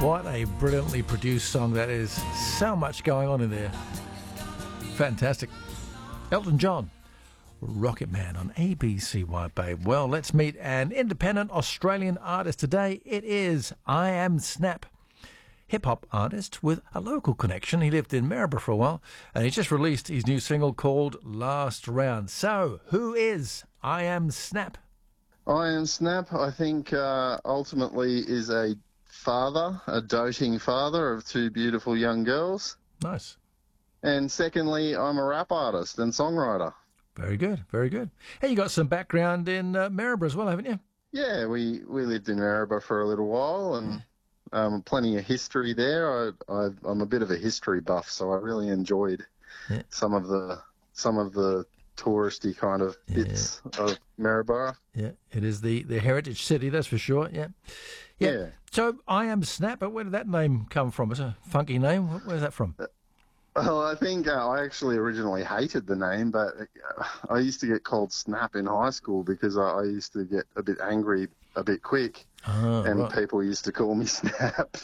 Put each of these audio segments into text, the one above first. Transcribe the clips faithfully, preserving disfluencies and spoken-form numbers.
What a brilliantly produced song that is. So much going on in there. Fantastic. Elton John, Rocket Man on A B C White Babe. Well, let's meet an independent Australian artist today. It is I Am Snap. Hip-hop artist with a local connection. He lived in Maryborough for a while, and he just released his new single called Last Round. So, who is I Am Snap? I Am Snap, I think, uh, ultimately is a father, a doting father of two beautiful young girls. Nice. And secondly, I'm a rap artist and songwriter. Very good, very good. Hey, you got some background in uh, Maryborough as well, haven't you? Yeah, we, we lived in Maryborough for a little while, and um, plenty of history there. I, I, I'm a bit of a history buff, so I really enjoyed yeah. some of the some of the touristy kind of bits yeah. of Maryborough. Yeah, it is the, the heritage city, that's for sure. Yeah. yeah, yeah. So I Am Snap. But where did that name come from? It's a funky name. Where's that from? Uh, Well, I think uh, I actually originally hated the name, but uh, I used to get called Snap in high school because I, I used to get a bit angry a bit quick, oh, and right. people used to call me Snap.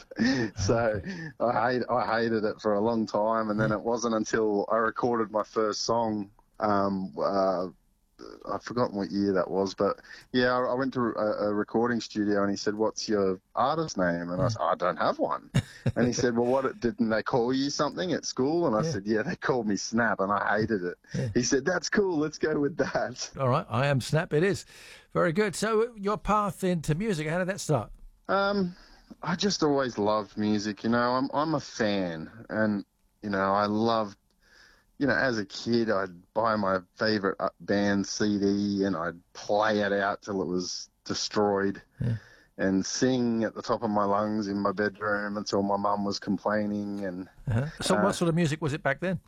So okay. I, hate, I hated it for a long time, and then it wasn't until I recorded my first song, um, uh, I've forgotten what year that was, but yeah, I, I went to a, a recording studio and he said, "What's your artist name?" And I said, "I don't have one." And he said, "Well, what didn't they call you something at school?" And I yeah. said, "Yeah, they called me Snap," and I hated it. Yeah. He said, "That's cool. Let's go with that." All right, I Am Snap. It is very good. So, your path into music, how did that start? Um, I just always loved music. You know, I'm I'm a fan, and you know, I loved. You know, as a kid, I'd buy my favourite band C D and I'd play it out till it was destroyed yeah. and sing at the top of my lungs in my bedroom until my mum was complaining. And uh-huh. So uh, what sort of music was it back then?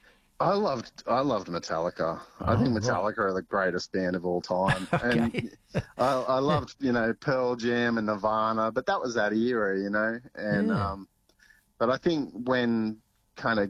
I loved I loved Metallica. Oh, I think Metallica right. are the greatest band of all time. okay. And I, I loved, you know, Pearl Jam and Nirvana, but that was that era, you know. And yeah. um, but I think when kind of